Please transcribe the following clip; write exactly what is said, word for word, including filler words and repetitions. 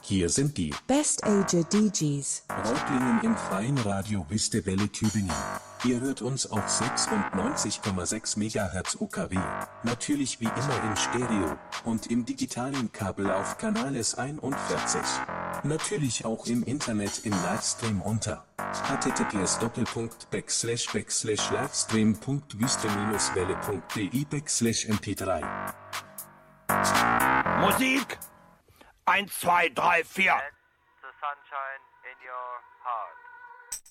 Hier sind die Best Ager D Js. Reutlingen im freien Radio Wüste Welle Tübingen. Ihr hört uns auf sechsundneunzig Komma sechs Megahertz U K W, natürlich wie immer in Stereo und im digitalen Kabel auf Kanal S einundvierzig. Natürlich auch im Internet im Livestream unter https doppelpunkt backslash backslash livestream punkt wüste welle punkt de backslash M P drei. Musik! Eins, zwei, drei, vier. Let the sunshine in your heart.